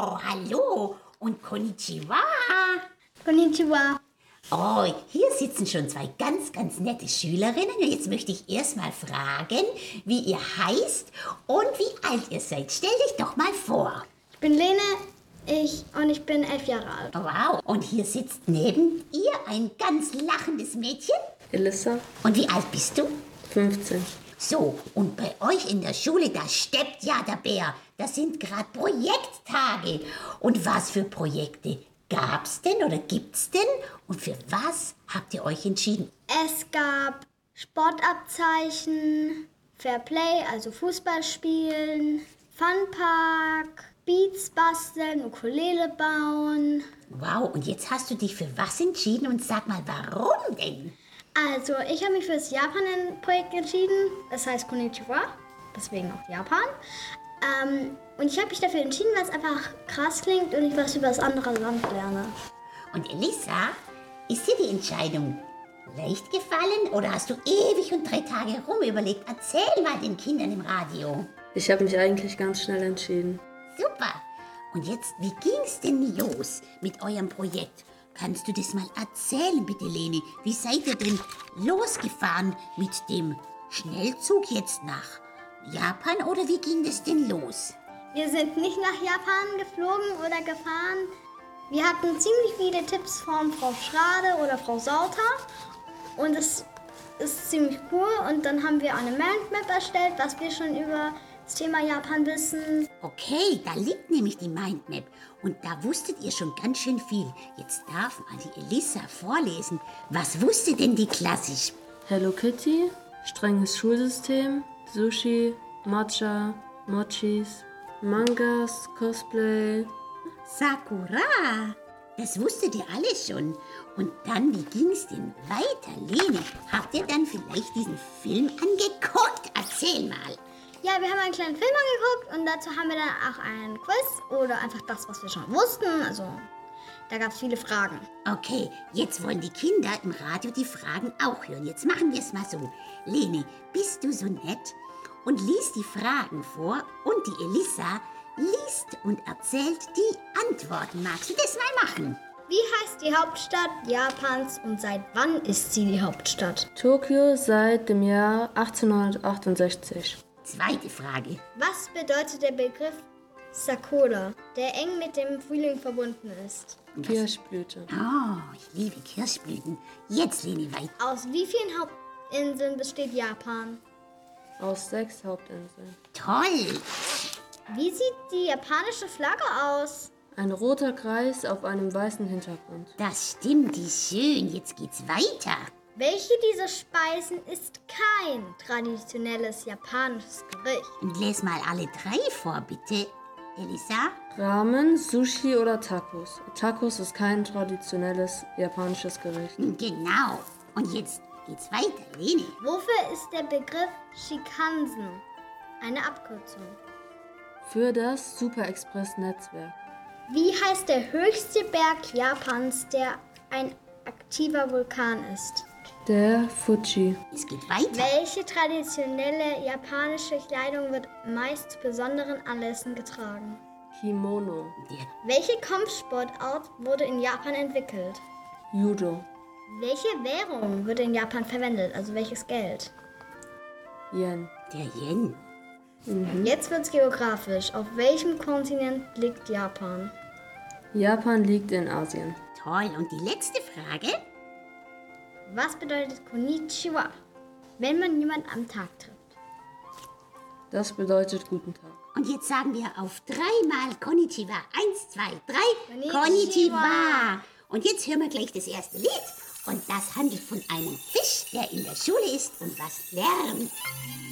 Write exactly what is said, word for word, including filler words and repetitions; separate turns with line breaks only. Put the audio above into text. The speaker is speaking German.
Oh, hallo und Konnichiwa.
Konnichiwa.
Oh, hier sitzen schon zwei ganz, ganz nette Schülerinnen. Und jetzt möchte ich erst mal fragen, wie ihr heißt und wie alt ihr seid. Stell dich doch mal vor.
Ich bin Lene, ich und ich bin elf Jahre alt.
Wow, und hier sitzt neben ihr ein ganz lachendes Mädchen.
Elissa.
Und wie alt bist du?
fünfzehn.
So, und bei euch in der Schule, da steppt ja der Bär. Das sind gerade Projekttage. Und was für Projekte gab's denn oder gibt's denn? Und für was habt ihr euch entschieden?
Es gab Sportabzeichen, Fair Play, also Fußball spielen, Funpark, Beats basteln, Ukulele bauen.
Wow, und jetzt hast du dich für was entschieden und sag mal, warum denn?
Also, ich habe mich für das Japan-Projekt entschieden. Das heißt Konnichiwa, deswegen auch Japan. Ähm, und ich habe mich dafür entschieden, weil es einfach krass klingt und ich was über das andere Land lerne.
Und Elissa, ist dir die Entscheidung leicht gefallen oder hast du ewig und drei Tage rumüberlegt? Erzähl mal den Kindern im Radio.
Ich habe mich eigentlich ganz schnell entschieden.
Super. Und jetzt, wie ging's denn los mit eurem Projekt? Kannst du das mal erzählen, bitte, Lene? Wie seid ihr denn losgefahren mit dem Schnellzug jetzt nach Japan oder wie ging das denn los?
Wir sind nicht nach Japan geflogen oder gefahren. Wir hatten ziemlich viele Tipps von Frau Schrade oder Frau Sauter und es ist ziemlich cool. Und dann haben wir eine Mindmap erstellt, was wir schon über das Thema Japan wissen.
Okay, da liegt nämlich die Mindmap und da wusstet ihr schon ganz schön viel. Jetzt darf mal die Elissa vorlesen. Was wusste denn die Klasse?
Hello Kitty, strenges Schulsystem, Sushi, Matcha, Mochis, Mangas, Cosplay.
Sakura, das wusstet ihr alle schon. Und dann, wie ging's denn weiter? Lene, habt ihr dann vielleicht diesen Film angeguckt? Erzähl mal.
Ja, wir haben einen kleinen Film angeguckt und dazu haben wir dann auch einen Quiz oder einfach das, was wir schon wussten. Also, da gab es viele Fragen.
Okay, jetzt wollen die Kinder im Radio die Fragen auch hören. Jetzt machen wir es mal so. Lene, bist du so nett und liest die Fragen vor und die Elissa liest und erzählt die Antworten. Magst du das mal machen?
Wie heißt die Hauptstadt Japans und seit wann ist sie die Hauptstadt?
Tokio seit dem Jahr achtzehnhundertachtundsechzig.
Zweite Frage.
Was bedeutet der Begriff Sakura, der eng mit dem Frühling verbunden ist?
Kirschblüte.
Oh, ich liebe Kirschblüten. Jetzt, Lene, weiter.
Aus wie vielen Hauptinseln besteht Japan?
Aus sechs Hauptinseln.
Toll.
Wie sieht die japanische Flagge aus?
Ein roter Kreis auf einem weißen Hintergrund.
Das stimmt, die ist schön. Jetzt geht's weiter.
Welche dieser Speisen ist kein traditionelles japanisches Gericht?
Und les mal alle drei vor, bitte. Elissa?
Ramen, Sushi oder Tacos. Tacos ist kein traditionelles japanisches Gericht.
Genau. Und jetzt geht's weiter, Lene.
Wofür ist der Begriff Shinkansen eine Abkürzung?
Für das Super Express-Netzwerk.
Wie heißt der höchste Berg Japans, der ein aktiver Vulkan ist?
Der Fuji.
Es geht weiter.
Welche traditionelle japanische Kleidung wird meist zu besonderen Anlässen getragen?
Kimono.
Der
Welche Kampfsportart wurde in Japan entwickelt?
Judo.
Welche Währung wird in Japan verwendet, also welches Geld?
Yen.
Der Yen.
Jetzt wird's geografisch. Auf welchem Kontinent liegt Japan?
Japan liegt in Asien.
Toll. Und die letzte Frage?
Was bedeutet Konnichiwa, wenn man jemanden am Tag trifft?
Das bedeutet guten Tag.
Und jetzt sagen wir auf dreimal Konnichiwa. Eins, zwei, drei.
Konnichiwa.
Konnichiwa. Und jetzt hören wir gleich das erste Lied. Und das handelt von einem Fisch, der in der Schule ist und was lernt.